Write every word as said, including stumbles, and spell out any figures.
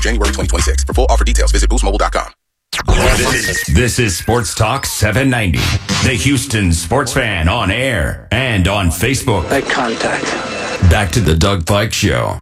January twenty twenty-six. For full offer details, visit boost mobile dot com. This is, this is Sports Talk seven ninety, the Houston Sports Fan on air and on Facebook. Eye contact. Back to the Doug Fike Show.